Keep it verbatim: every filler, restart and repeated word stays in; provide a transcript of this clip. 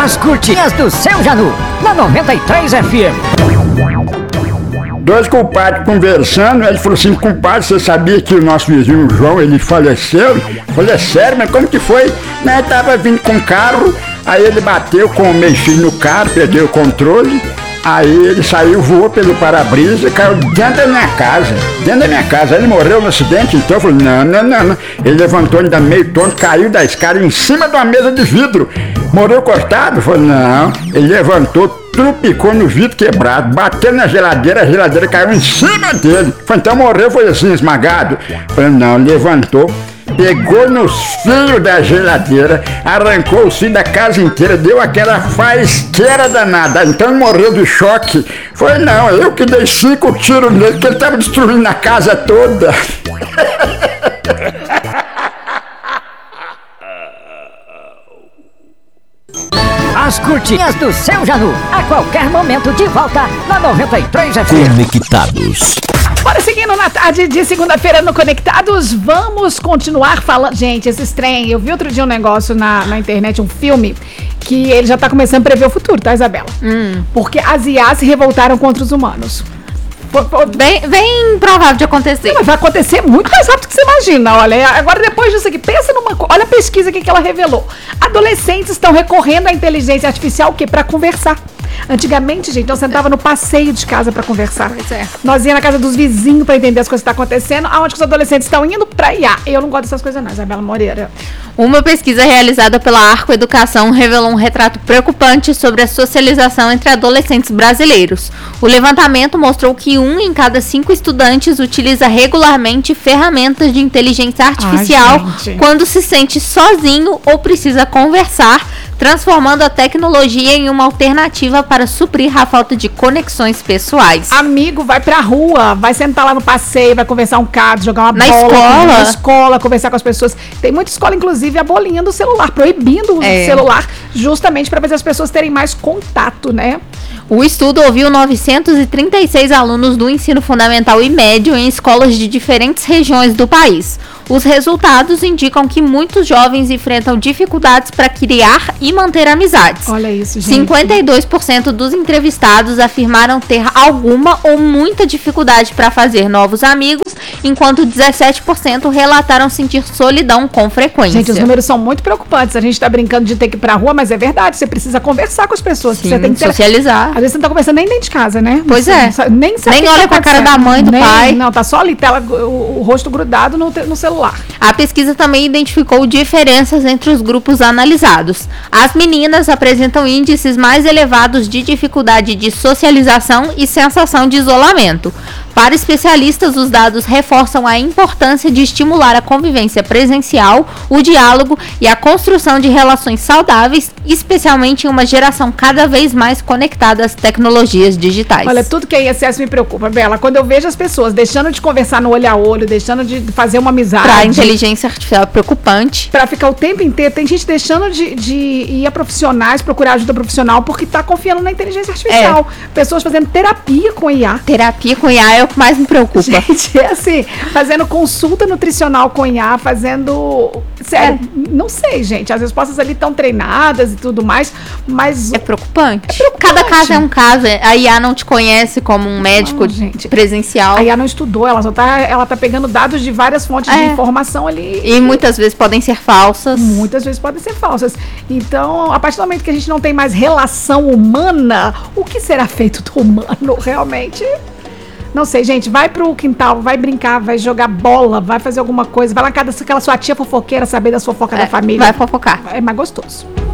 As curtinhas do seu Janu, na noventa e três F M. Dois compadres conversando, ele falou assim: compadre, você sabia que o nosso vizinho João, ele faleceu? Eu falei: é sério, mas como que foi? Não, ele tava vindo com o carro, aí ele bateu com o mexinho no carro, perdeu o controle, aí ele saiu, voou pelo para-brisa e caiu dentro da minha casa, dentro da minha casa. Aí ele morreu no acidente, então eu falei: não, não, não, não. Ele levantou ainda meio tonto, caiu da escada em cima de uma mesa de vidro. Morreu cortado? Eu falei: não. Ele levantou, trupicou no vidro quebrado, bateu na geladeira, a geladeira caiu em cima dele. Falei: então morreu, foi assim, esmagado? Eu falei: não, levantou, pegou nos fios da geladeira, arrancou os fios da casa inteira, deu aquela faisqueira danada, então morreu de choque. Foi: não, eu que dei cinco tiros nele, que ele tava destruindo a casa toda. As curtinhas do seu Janu, a qualquer momento de volta na noventa e três F M. Conectados. Bora seguindo na tarde de segunda-feira no Conectados, vamos continuar falando. Gente, esses trem, eu vi outro dia um negócio na, na internet, um filme, que ele já tá começando a prever o futuro, tá, Isabela? Hum. Porque as I As se revoltaram contra os humanos. Bem, bem provável de acontecer. Não, mas vai acontecer muito mais rápido do que você imagina. Olha, agora depois disso aqui, pensa numa coisa. Olha a pesquisa aqui que ela revelou. Adolescentes estão recorrendo à inteligência artificial o quê? Pra conversar. Antigamente, gente, nós sentava no passeio de casa pra conversar. Pois é. Nós ia na casa dos vizinhos pra entender as coisas que estão acontecendo. Aonde que os adolescentes estão indo? Pra I A. Eu não gosto dessas coisas não, Isabela Moreira. Uma pesquisa realizada pela Arco Educação revelou um retrato preocupante sobre a socialização entre adolescentes brasileiros. O levantamento mostrou que um em cada cinco estudantes utiliza regularmente ferramentas de inteligência artificial Ai, quando se sente sozinho ou precisa conversar, transformando a tecnologia em uma alternativa para suprir a falta de conexões pessoais. Amigo, vai pra rua, vai sentar lá no passeio, vai conversar um caso, jogar uma Na bola. escola. Na escola, conversar com as pessoas. Tem muita escola, inclusive, abolindo o celular, proibindo o É. celular, justamente para fazer as pessoas terem mais contato, né? O estudo ouviu novecentos e trinta e seis alunos do ensino fundamental e médio em escolas de diferentes regiões do país. Os resultados indicam que muitos jovens enfrentam dificuldades para criar e manter amizades. Olha isso, gente. cinquenta e dois por cento dos entrevistados afirmaram ter alguma ou muita dificuldade para fazer novos amigos, enquanto dezessete por cento relataram sentir solidão com frequência. Gente, os números são muito preocupantes. A gente tá brincando de ter que ir pra rua, mas é verdade. Você precisa conversar com as pessoas. Sim, você tem que ter... socializar. Às vezes você não tá conversando nem dentro de casa, né? Pois Você é. não sabe- Nem, sabe Nem o que olha tá pra cara acontecendo. da mãe, do Nem- pai. Não, tá só ali, tela, o, o rosto grudado no, te- no celular. A pesquisa também identificou diferenças entre os grupos analisados. As meninas apresentam índices mais elevados de dificuldade de socialização e sensação de isolamento. Para especialistas, os dados reforçam a importância de estimular a convivência presencial, o diálogo e a construção de relações saudáveis, especialmente em uma geração cada vez mais conectada às tecnologias digitais. Olha, tudo que é I S S me preocupa, Bela. Quando eu vejo as pessoas deixando de conversar no olho a olho, deixando de fazer uma amizade. Para a inteligência artificial é preocupante. Pra ficar o tempo inteiro, tem gente deixando de, de ir a profissionais, procurar ajuda profissional, porque tá confiando na inteligência artificial. Pessoas fazendo terapia com I A. Terapia com I A é o que mais me preocupa. Gente, é assim, fazendo consulta nutricional com I A, fazendo... Sério, não sei, gente. As respostas ali estão treinadas e tudo mais, mas... É preocupante. É preocupante. Cada caso é um caso. A I A não te conhece como um médico Não, gente. presencial. A I A não estudou, ela só tá, ela tá pegando dados de várias fontes É. de informação ali. E muitas vezes podem ser falsas. Muitas vezes podem ser falsas. Então, a partir do momento que a gente não tem mais relação humana, o que será feito do humano realmente? Não sei, gente, vai pro quintal, vai brincar, vai jogar bola, vai fazer alguma coisa, vai lá na casa daquela sua tia fofoqueira saber das fofocas É, da família. vai fofocar. É mais gostoso.